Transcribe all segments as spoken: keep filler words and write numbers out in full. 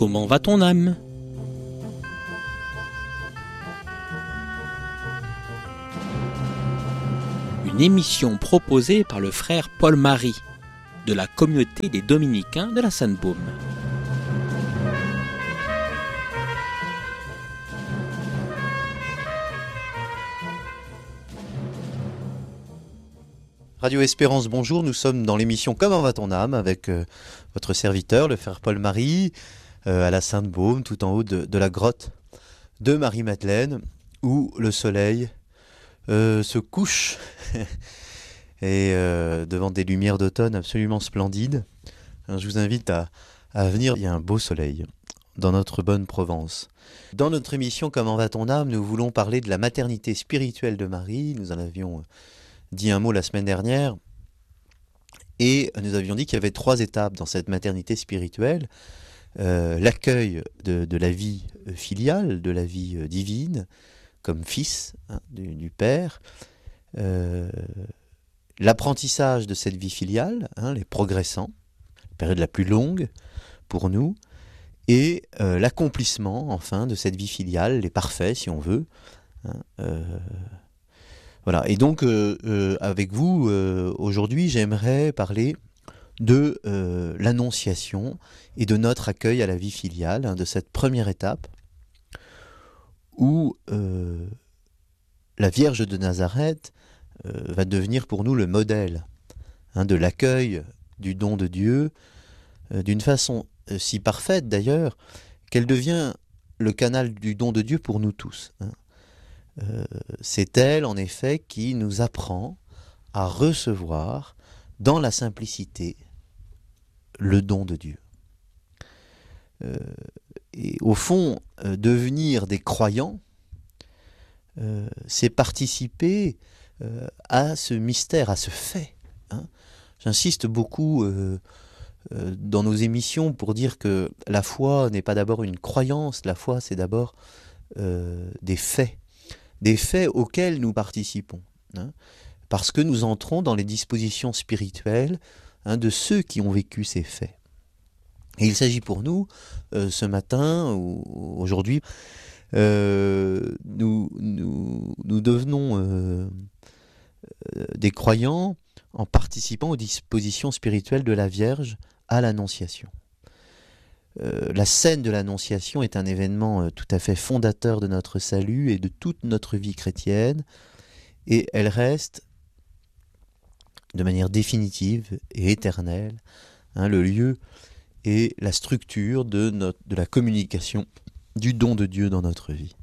Comment va ton âme ? Une émission proposée par le frère Paul-Marie de la communauté des Dominicains de la Sainte-Baume. Radio Espérance, bonjour, nous sommes dans l'émission Comment va ton âme avec euh, votre serviteur, le frère Paul-Marie, euh, à la Sainte-Baume, tout en haut de, de la grotte de Marie-Madeleine, où le soleil euh, se couche et euh, devant des lumières d'automne absolument splendides. Alors, je vous invite à, à venir, il y a un beau soleil dans notre bonne Provence. Dans notre émission Comment va ton âme, nous voulons parler de la maternité spirituelle de Marie. Nous en avions dit un mot la semaine dernière, et nous avions dit qu'il y avait trois étapes dans cette maternité spirituelle. Euh, l'accueil de, de la vie filiale, de la vie divine, comme fils hein, du, du Père, euh, l'apprentissage de cette vie filiale, hein, les progressants, la période la plus longue pour nous, et euh, l'accomplissement, enfin, de cette vie filiale, les parfaits, si on veut, hein, euh, Voilà, et donc euh, euh, avec vous, euh, aujourd'hui, j'aimerais parler de euh, l'annonciation et de notre accueil à la vie filiale, hein, de cette première étape où euh, la Vierge de Nazareth euh, va devenir pour nous le modèle hein, de l'accueil du don de Dieu, euh, d'une façon euh, si parfaite d'ailleurs, qu'elle devient le canal du don de Dieu pour nous tous, hein. Euh, c'est elle, en effet, qui nous apprend à recevoir, dans la simplicité, le don de Dieu. Euh, et au fond, euh, devenir des croyants, euh, c'est participer euh, à ce mystère, à ce fait. Hein. J'insiste beaucoup euh, euh, dans nos émissions pour dire que la foi n'est pas d'abord une croyance, la foi c'est d'abord euh, des faits. Des faits auxquels nous participons, hein, parce que nous entrons dans les dispositions spirituelles hein, de ceux qui ont vécu ces faits. Et il s'agit pour nous, euh, ce matin ou aujourd'hui, euh, nous, nous, nous devenons euh, euh, des croyants en participant aux dispositions spirituelles de la Vierge à l'Annonciation. Euh, la scène de l'Annonciation est un événement euh, tout à fait fondateur de notre salut et de toute notre vie chrétienne, et elle reste de manière définitive et éternelle hein, le lieu et la structure de, notre, de la communication du don de Dieu dans notre vie.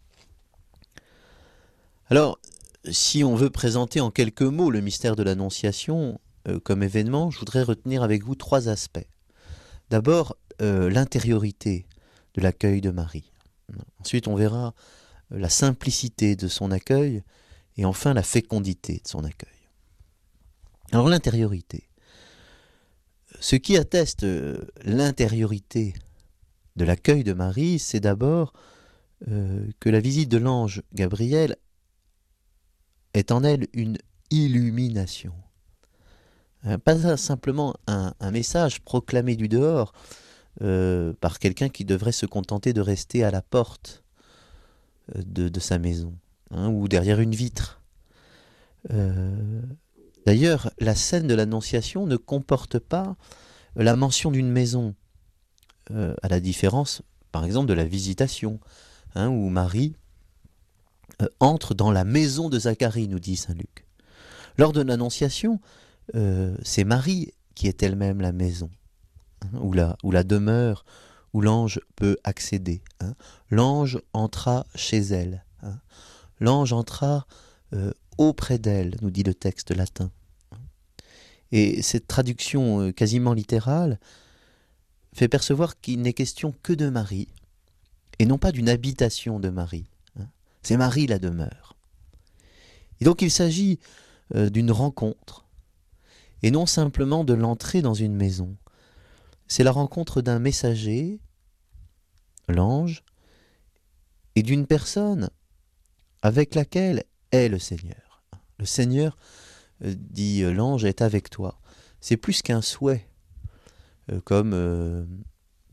Alors, si on veut présenter en quelques mots le mystère de l'Annonciation euh, comme événement, je voudrais retenir avec vous trois aspects. D'abord, Euh, l'intériorité de l'accueil de Marie. Ensuite, on verra la simplicité de son accueil et enfin la fécondité de son accueil. Alors l'intériorité. Ce qui atteste l'intériorité de l'accueil de Marie, c'est d'abord euh, que la visite de l'ange Gabriel est en elle une illumination. Euh, pas simplement un, un message proclamé du dehors, Euh, par quelqu'un qui devrait se contenter de rester à la porte de, de sa maison, hein, ou derrière une vitre. Euh, d'ailleurs, la scène de l'Annonciation ne comporte pas la mention d'une maison, euh, à la différence, par exemple, de la Visitation, hein, où Marie euh, entre dans la maison de Zacharie, nous dit saint Luc. Lors de l'Annonciation, euh, c'est Marie qui est elle-même la maison. Où la, où la demeure, où l'ange peut accéder. Hein. L'ange entra chez elle. Hein. L'ange entra euh, auprès d'elle, nous dit le texte latin. Et cette traduction euh, quasiment littérale fait percevoir qu'il n'est question que de Marie, et non pas d'une habitation de Marie. Hein. C'est Marie la demeure. Et donc il s'agit euh, d'une rencontre, et non simplement de l'entrée dans une maison. C'est la rencontre d'un messager, l'ange, et d'une personne avec laquelle est le Seigneur. Le Seigneur, dit l'ange, est avec toi. C'est plus qu'un souhait, comme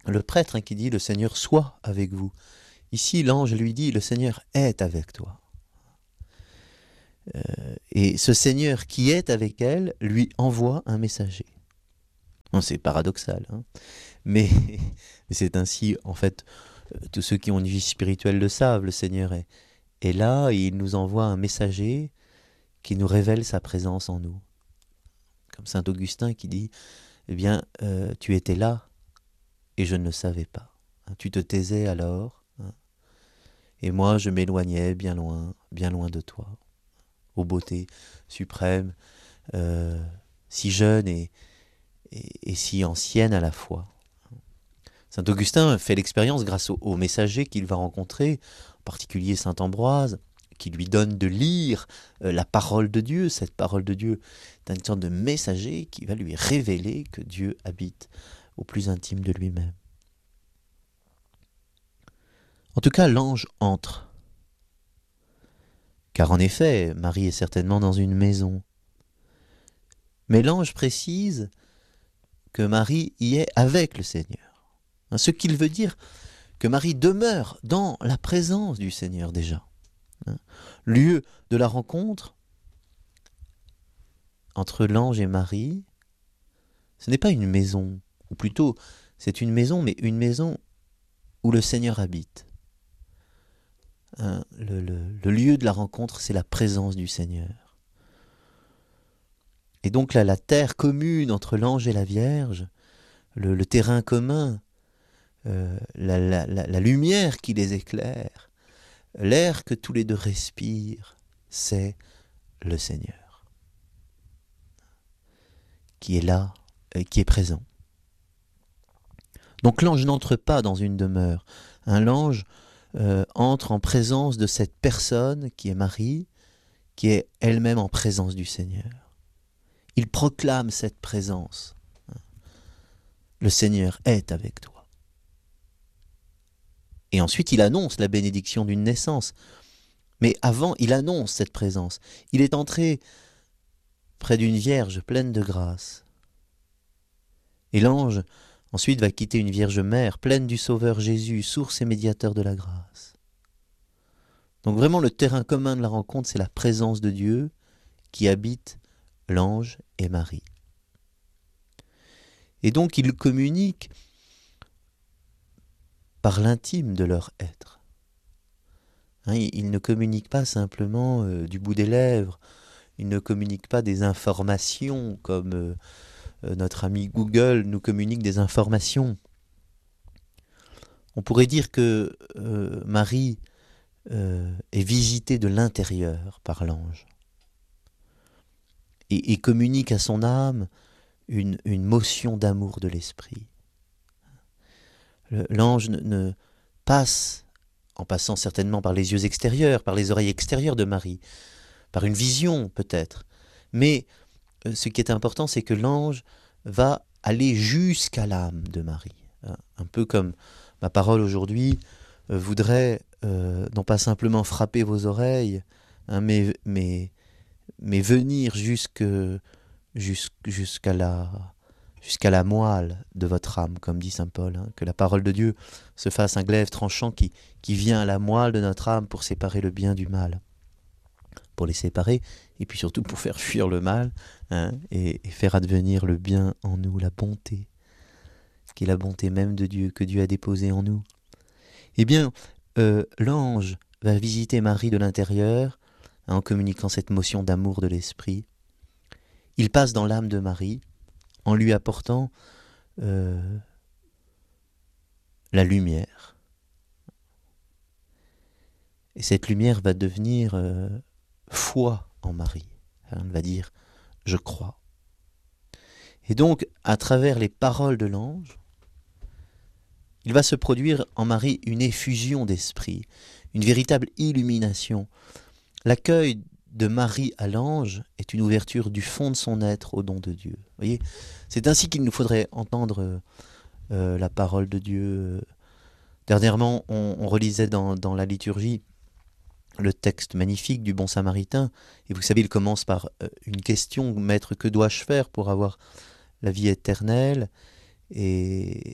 le prêtre hein, qui dit « le Seigneur soit avec vous ». Ici, l'ange lui dit « le Seigneur est avec toi ». Euh, et ce Seigneur qui est avec elle lui envoie un messager. Bon, c'est paradoxal, hein, mais c'est ainsi, en fait, tous ceux qui ont une vie spirituelle le savent, le Seigneur est, est là et il nous envoie un messager qui nous révèle sa présence en nous. Comme saint Augustin qui dit « Eh bien, euh, tu étais là et je ne le savais pas. Hein, tu te taisais alors, hein, et moi je m'éloignais bien loin, bien loin de toi. » Aux beautés suprêmes, euh, si jeune et, et, et si ancienne à la fois. Saint Augustin fait l'expérience grâce au, au messager qu'il va rencontrer, en particulier saint Ambroise, qui lui donne de lire euh, la parole de Dieu. Cette parole de Dieu est une sorte de messager qui va lui révéler que Dieu habite au plus intime de lui-même. En tout cas, l'ange entre. Car en effet, Marie est certainement dans une maison. Mais l'ange précise que Marie y est avec le Seigneur. Ce qu'il veut dire que Marie demeure dans la présence du Seigneur déjà. Lieu de la rencontre entre l'ange et Marie, ce n'est pas une maison, ou plutôt c'est une maison, mais une maison où le Seigneur habite. Hein, le, le, le lieu de la rencontre, c'est la présence du Seigneur. Et donc là, la terre commune entre l'ange et la Vierge, le, le terrain commun, euh, la, la, la, la lumière qui les éclaire, l'air que tous les deux respirent, c'est le Seigneur, qui est là, et qui est présent. Donc l'ange n'entre pas dans une demeure. Un l'ange Euh, entre en présence de cette personne qui est Marie, qui est elle-même en présence du Seigneur. Il proclame cette présence. Le Seigneur est avec toi. Et ensuite, il annonce la bénédiction d'une naissance. Mais avant, il annonce cette présence. Il est entré près d'une vierge pleine de grâce. Et l'ange ensuite va quitter une Vierge Mère, pleine du Sauveur Jésus, source et médiateur de la grâce. Donc vraiment le terrain commun de la rencontre, c'est la présence de Dieu qui habite l'ange et Marie. Et donc ils communiquent par l'intime de leur être. Hein, ils ne communiquent pas simplement euh, du bout des lèvres, ils ne communiquent pas des informations comme... Euh, notre ami Google nous communique des informations. On pourrait dire que euh, Marie euh, est visitée de l'intérieur par l'ange et, et communique à son âme une, une motion d'amour de l'esprit. Le, l'ange ne, ne passe, en passant certainement par les yeux extérieurs, par les oreilles extérieures de Marie, par une vision peut-être, mais ce qui est important, c'est que l'ange va aller jusqu'à l'âme de Marie. Un peu comme ma parole aujourd'hui euh, voudrait euh, non pas simplement frapper vos oreilles, hein, mais, mais, mais venir jusque, jusque, jusqu'à la, jusqu'à la moelle de votre âme, comme dit saint Paul. Hein, que la parole de Dieu se fasse un glaive tranchant qui, qui vient à la moelle de notre âme pour séparer le bien du mal. Pour les séparer, et puis surtout pour faire fuir le mal, hein, et, et faire advenir le bien en nous, la bonté, qui est la bonté même de Dieu, que Dieu a déposée en nous. Eh bien, euh, l'ange va visiter Marie de l'intérieur, hein, en communiquant cette motion d'amour de l'esprit. Il passe dans l'âme de Marie, en lui apportant euh, la lumière. Et cette lumière va devenir... Euh, foi en Marie. Elle va dire « je crois ». Et donc, à travers les paroles de l'ange, il va se produire en Marie une effusion d'esprit, une véritable illumination. L'accueil de Marie à l'ange est une ouverture du fond de son être au don de Dieu. Vous voyez, c'est ainsi qu'il nous faudrait entendre euh, la parole de Dieu. Dernièrement, on, on relisait dans, dans la liturgie le texte magnifique du Bon Samaritain, et vous savez, il commence par euh, une question, « Maître, que dois-je faire pour avoir la vie éternelle ?» et,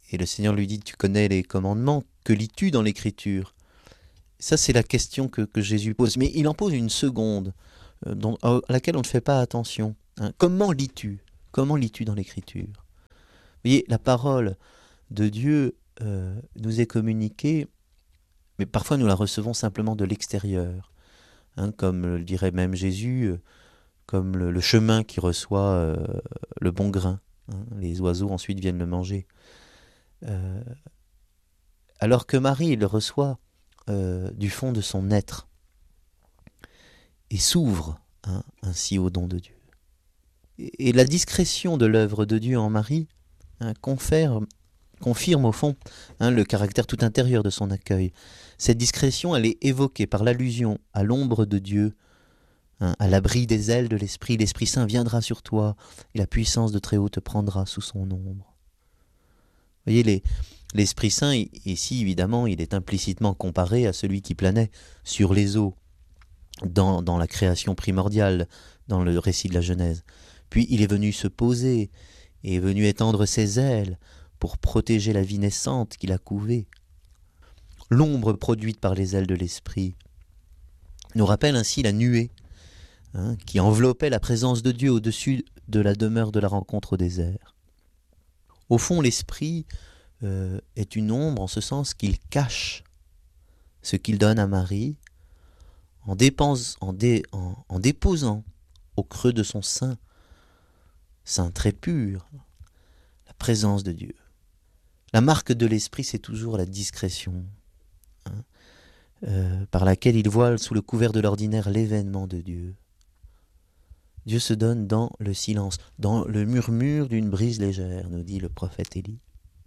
et le Seigneur lui dit, tu connais les commandements, que lis-tu dans l'Écriture? Ça, c'est la question que, que Jésus pose. Mais il en pose une seconde, euh, dont, à laquelle on ne fait pas attention. Hein. Comment lis-tu? Comment lis-tu dans l'Écriture? Vous voyez, la parole de Dieu euh, nous est communiquée, mais parfois nous la recevons simplement de l'extérieur. Hein, comme le dirait même Jésus, euh, comme le, le chemin qui reçoit euh, le bon grain. Hein, les oiseaux ensuite viennent le manger. Euh, alors que Marie le reçoit euh, du fond de son être et s'ouvre hein, ainsi au don de Dieu. Et, et la discrétion de l'œuvre de Dieu en Marie hein, confère, confirme au fond hein, le caractère tout intérieur de son accueil. Cette discrétion, elle est évoquée par l'allusion à l'ombre de Dieu, hein, à l'abri des ailes de l'Esprit. L'Esprit Saint viendra sur toi et la puissance de Très-Haut te prendra sous son ombre. Vous voyez, les, l'Esprit Saint, ici, évidemment, il est implicitement comparé à celui qui planait sur les eaux dans, dans la création primordiale, dans le récit de la Genèse. Puis il est venu se poser et est venu étendre ses ailes pour protéger la vie naissante qu'il a couvée. L'ombre produite par les ailes de l'Esprit nous rappelle ainsi la nuée hein, qui enveloppait la présence de Dieu au-dessus de la demeure de la rencontre au désert. Au fond, l'Esprit euh, est une ombre en ce sens qu'il cache ce qu'il donne à Marie en, dépense, en, dé, en, en déposant au creux de son sein, sein très pur, la présence de Dieu. La marque de l'Esprit, c'est toujours la discrétion, hein, euh, par laquelle il voile sous le couvert de l'ordinaire l'événement de Dieu. Dieu se donne dans le silence, dans le murmure d'une brise légère, nous dit le prophète Élie.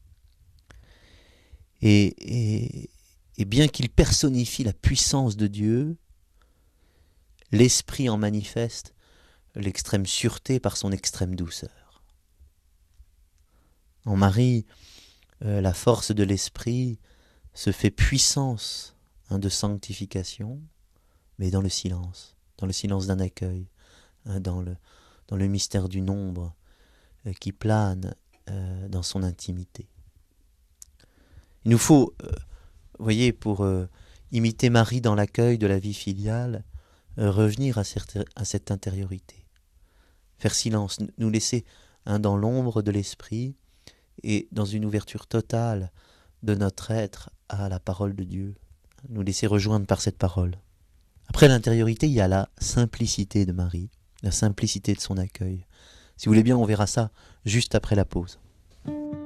Et, et, et bien qu'il personnifie la puissance de Dieu, l'Esprit en manifeste l'extrême sûreté par son extrême douceur. En Marie, euh, la force de l'Esprit se fait puissance hein, de sanctification, mais dans le silence, dans le silence d'un accueil, hein, dans, le, dans le mystère du nombre euh, qui plane euh, dans son intimité. Il nous faut, euh, vous voyez, pour euh, imiter Marie dans l'accueil de la vie filiale, euh, revenir à cette, à cette intériorité. Faire silence, nous laisser hein, dans l'ombre de l'Esprit et dans une ouverture totale de notre être à la parole de Dieu. Nous laisser rejoindre par cette parole. Après l'intériorité, il y a la simplicité de Marie, la simplicité de son accueil. Si vous voulez bien, on verra ça juste après la pause.